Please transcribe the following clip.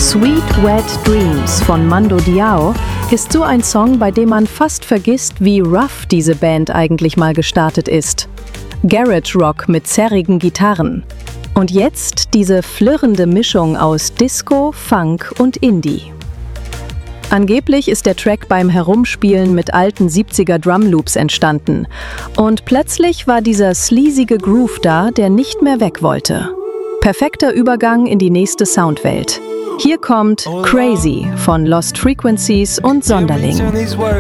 Sweet Wet Dreams von Mando Diao ist so ein Song, bei dem man fast vergisst, wie rough diese Band eigentlich mal gestartet ist. Garage Rock mit zerrigen Gitarren. Und jetzt diese flirrende Mischung aus Disco, Funk und Indie. Angeblich ist der Track beim Herumspielen mit alten 70er Drumloops entstanden. Und plötzlich war dieser sleazige Groove da, der nicht mehr weg wollte. Perfekter Übergang in die nächste Soundwelt. Hier kommt Crazy von Lost Frequencies und Sonderling.